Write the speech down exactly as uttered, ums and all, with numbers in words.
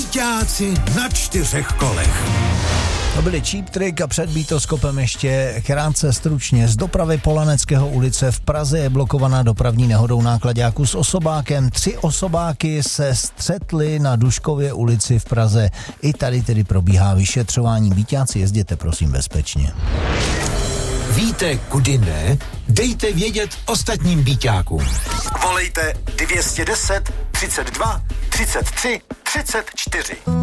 Byťáci na čtyřech kolech. To byly Cheap Trick a před Beatoskopem ještě krátce stručně. Z dopravy Polaneckého ulice v Praze je blokovaná dopravní nehodou náklaďáku s osobákem. Tři osobáky se střetly na Duškově ulici v Praze. I tady tedy probíhá vyšetřování. Byťáci, jezděte prosím bezpečně. Víte, kudy ne? Dejte vědět ostatním byťákům. Volejte dvě stě deset, třicet dva, třicet tři, třicet čtyři.